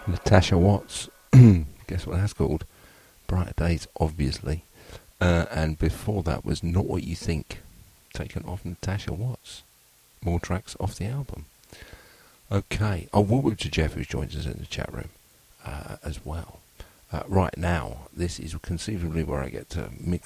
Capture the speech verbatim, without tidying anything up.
Natasha Watts. Guess what that's called? Brighter Days, obviously. Uh, and before that was Not What You Think, taken off Natasha Watts. More tracks off the album. Okay. Oh, welcome to Jeff, who's joined us in the chat room uh, as well. Uh, right now, this is conceivably where I get to mix